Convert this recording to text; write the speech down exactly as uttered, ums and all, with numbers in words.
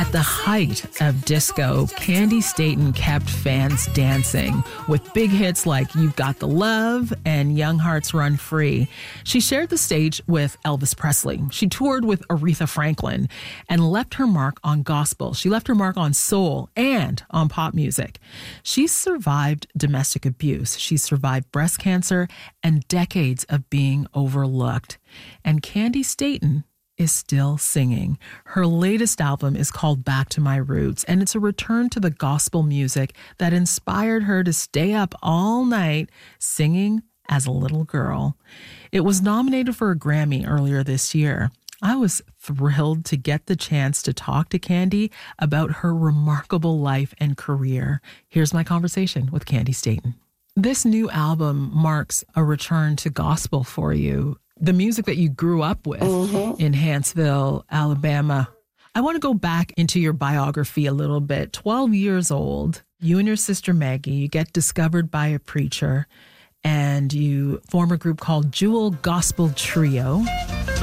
At the height of disco, Candi Staton kept fans dancing with big hits like You've Got the Love and Young Hearts Run Free. She shared the stage with Elvis Presley. She toured with Aretha Franklin and left her mark on gospel. She left her mark on soul and on pop music. She survived domestic abuse. She survived breast cancer and decades of being overlooked. And Candi Staton is still singing. Her latest album is called Back to My Roots, and it's a return to the gospel music that inspired her to stay up all night singing as a little girl. It was nominated for a Grammy earlier this year. I was thrilled to get the chance to talk to Candi about her remarkable life and career. Here's my conversation with Candi Staton. This new album marks a return to gospel for you. The music that you grew up with mm-hmm. in Huntsville, Alabama. I want to go back into your biography a little bit. twelve years old, you and your sister Maggie, you get discovered by a preacher and you form a group called Jewel Gospel Trio.